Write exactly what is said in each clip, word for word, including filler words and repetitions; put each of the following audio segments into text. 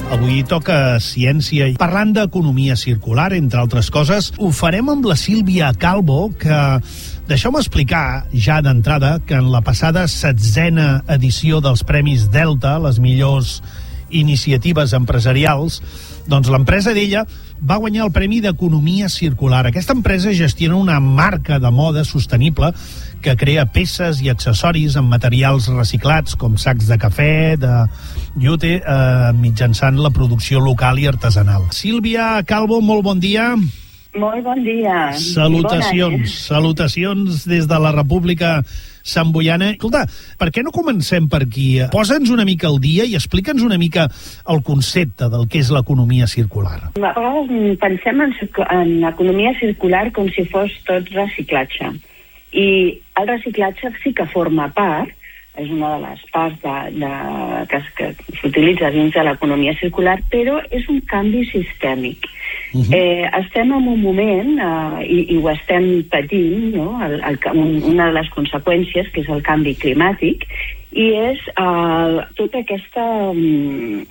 Avui toca ciència i parlant d'economia circular, entre altres coses, ho farem amb la Sílvia Calvo, que deixeu-me explicar ja d'entrada que en la passada setzena edició dels Premis Delta, les millors iniciatives empresarials, doncs l'empresa d'ella va guanyar el Premi d'Economia Circular. Aquesta empresa gestiona una marca de moda sostenible que crea peces i accessoris amb materials reciclats com sacs de cafè, de llute, eh, mitjançant la producció local i artesanal. Sílvia Calvo, molt bon dia. Molt bon dia. Salutacions, salutacions des de la República Samboiana. Escolta, per què no comencem per aquí? Posa'ns una mica al dia i explica'ns una mica el concepte del que és l'economia circular. A vegades pensem en, en economia circular com si fos tot reciclatge. I el reciclatge sí que forma part, és una de les parts de, de, que, que s'utilitza dins de l'economia circular, però és un canvi sistèmic. Uh -huh. eh, estem en un moment, eh, i, i ho estem patint, no? el, el, una de les conseqüències, que és el canvi climàtic, i és eh, tota aquesta um,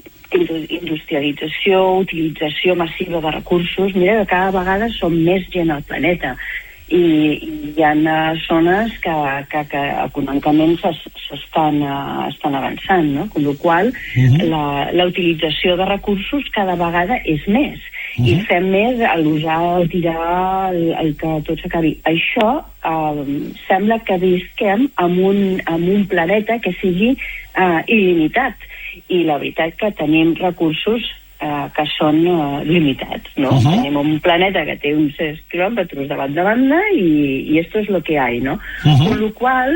industrialització, utilització massiva de recursos. Mira que cada vegada som més gent al planeta, i, i hi ha uh, zones que, que, que econòmicament s'estan uh, estan avançant, no? Com la qual uh-huh. la, la utilització de recursos cada vegada és més. Uh-huh. I fem més a l'usar, al tirar, el, el que tot s'acabi. Això eh, sembla que visquem en un, en un planeta que sigui eh, il·limitat. I la veritat que tenim recursos eh, que són eh, limitats, no? Uh-huh. Tenim un planeta que té uns set quilòmetres de banda a banda i, i esto es lo que hay, no? Uh-huh. Con lo qual,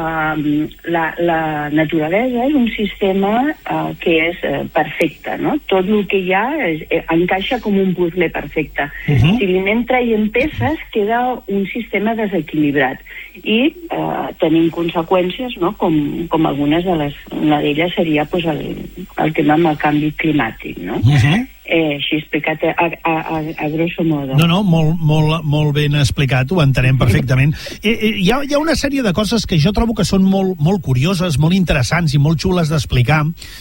eh, la, la naturalesa és un sistema eh, que és eh, perfecte, no? Tot el que hi ha és, eh, encaixa com un puzzle perfecte. Uh-huh. Si li anem traient peces, queda un sistema desequilibrat i eh, tenim conseqüències, no? Com, com algunes de les... Una d'elles seria pues, el, el tema amb el canvi climàtic, no? Uh-huh. Eh, així explicat a, a, a, a grosso modo. No, no, molt, molt, molt ben explicat, ho entenem perfectament. Eh, eh, hi, ha, hi ha una sèrie de coses que jo trobo que són molt, molt curioses, molt interessants i molt xules d'explicar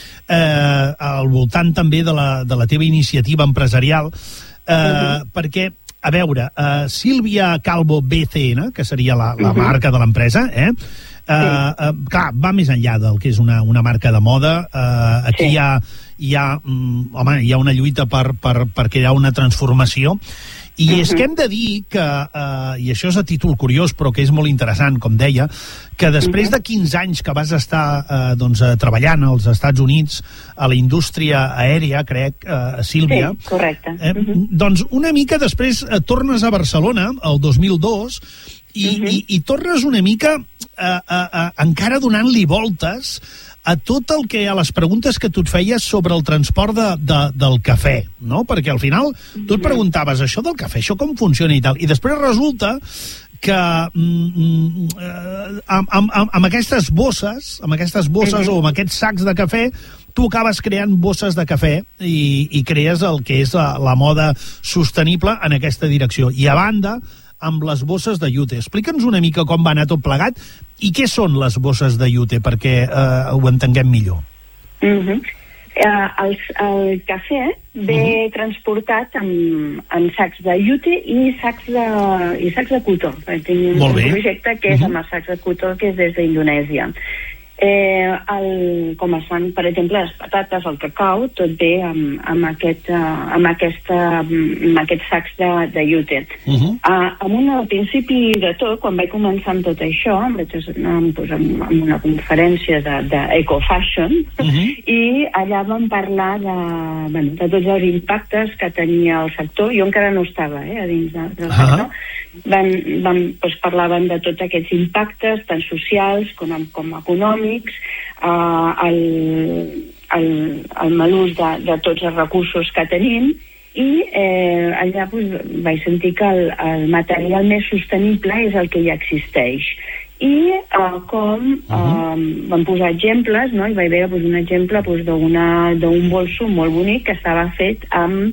eh, al voltant també de la, de la teva iniciativa empresarial, eh, uh-huh. perquè, a veure, uh, Sílvia Calvo B C N, que seria la, la uh-huh. marca de l'empresa, eh? Uh, uh, clar, va més enllà del que és una, una marca de moda. Uh, aquí sí. hi ha, hi ha, um, home, hi ha una lluita per, per, per crear una transformació. I uh-huh. és que hem de dir que, uh, i això és a títol curiós, però que és molt interessant, com deia, que després uh-huh. de quinze anys que vas estar uh, doncs, uh, treballant als Estats Units a la indústria aèria, crec, uh, Sílvia... Sí, correcte. Eh, uh-huh. Doncs una mica després uh, tornes a Barcelona, el dos mil dos, i, uh-huh. i, i tornes una mica uh, uh, uh, encara donant-li voltes a tot el que, a les preguntes que tu et feies sobre el transport de, de, del cafè, no? Perquè al final tu et preguntaves això del cafè, això com funciona i tal, i després resulta que mm, eh, amb, amb, amb aquestes bosses, amb aquestes bosses uh-huh. o amb aquests sacs de cafè, tu acabes creant bosses de cafè i, i crees el que és la, la moda sostenible en aquesta direcció. I a banda, amb les bosses de llute. Explica'ns una mica com va anar tot plegat i què són les bosses de llute, perquè eh, ho entenguem millor. Uh-huh. Uh, el, el cafè ve uh-huh. transportat amb, amb sacs de llute i sacs de, i sacs de cotó. Tenim un projecte que és uh-huh. amb els sacs de cotó, que és des d'Indonèsia. Eh, el, com es fan, per exemple, les patates, el cacau, tot ve amb, amb, aquest, uh, amb, aquesta, amb aquests sacs de, de llute. Uh-huh. Uh, amb un, al principi de tot, quan vaig començar amb tot això, em vaig anar pues, amb, amb una conferència d'Ecofashion, de, uh-huh. i allà vam parlar de, bueno, de tots els impactes que tenia el sector. Jo encara no estava eh, a dins de, del uh-huh. sector. Van, van, doncs, parlaven de tots aquests impactes, tant socials com, com econòmics, eh, el, el, el mal ús de, de tots els recursos que tenim, i eh, allà doncs, vaig sentir que el, el material més sostenible és el que ja existeix. I eh, com eh, uh-huh. van posar exemples, no? I vaig veure doncs, un exemple doncs, d'un bolso molt bonic que estava fet amb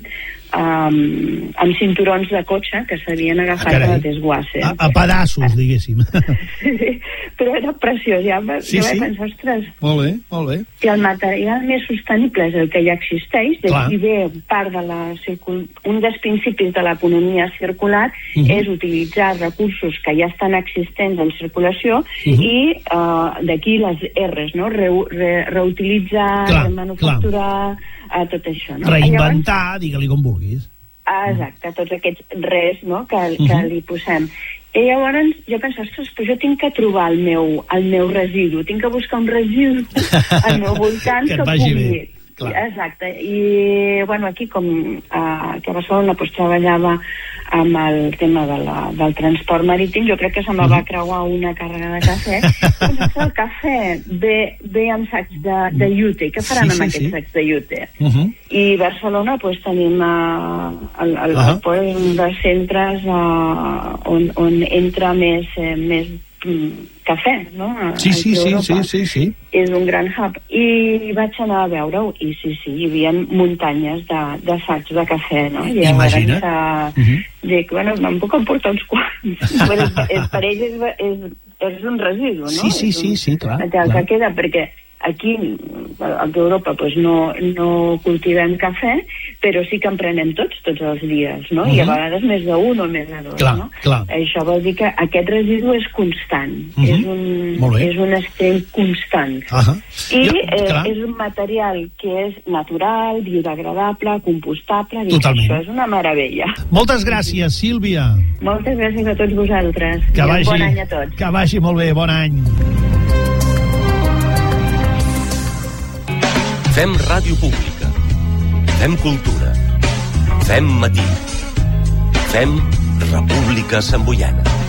Um, amb cinturons de cotxe que s'havien agafat Carai. a la desguasse. A, a pedaços, diguéssim. Sí, però era preciós. Ja, Sí, ja vaig sí. pensar, ostres, Molt bé, molt bé. i el material més sostenible és el que ja existeix, Clar. d'aquí ve part de la circul... un dels principis de l'economia circular Uh -huh. és utilitzar recursos que ja estan existents en circulació Uh -huh. i uh, d'aquí les R's, no? Re, re, reutilitzar, Clar, remanufacturar, uh, tot això. No? Reinventar, digue-li com vulguis. Ah, exacte, tots aquests res, no?, que, que Uh-huh. li posem. I llavors jo penso, ostres, però jo tinc que trobar el meu, el meu residu, tinc que buscar un residu al meu voltant Que que, et vagi pugui... bé, clar. Exacte, i bueno, aquí com uh, que a Barcelona pues, treballava amb el tema de la, del transport marítim, jo crec que se me va creuar una càrrega de cafè. Doncs el cafè ve, ve amb sacs de, de iute. Què faran Sí, sí, amb aquests sí. sacs de iute? Uh-huh. I a Barcelona pues, tenim uh, el, el, Ah. el, pues, un dels centres uh, on, on entra més, eh, més mm, cafè, no? A- Sí, sí, aquí a sí, Europa. sí, sí, sí. És un gran hub. I vaig anar a veure-ho, i sí, sí, hi havia muntanyes de, de sacs de cafè, no? I Imagina't. llavors, uh, Uh-huh. dic, bueno, me'n puc emportar uns quants. Però és, és, per ells és, és, és un residu, no? Sí, sí, És un, sí, sí, clar, El clar. que queda, perquè aquí, a Europa, pues no, no cultivem cafè, però sí que en prenem tots, tots els dies, no? Uh -huh. I a vegades més d'un o més de dos, Clar, no? clar. Això vol dir que aquest residu és constant, Uh -huh. és, un, Molt bé. és un extrem constant. Uh -huh. I Jo, eh, clar. és un material que és natural, biodegradable, compostable, i Totalment. això és una meravella. Moltes gràcies, Sílvia. Moltes gràcies a tots vosaltres. Que I vagi, un bon any a tots. que vagi molt bé, bon any. Fem ràdio pública. Fem cultura. Fem matí. Fem República Samboiana.